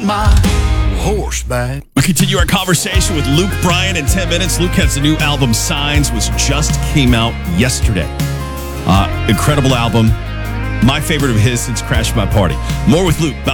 on my horseback. We continue our conversation with Luke Bryan in 10 minutes. Luke has the new album, Signs, which just came out yesterday. Incredible album. My favorite of his since Crash My Party. More with Luke.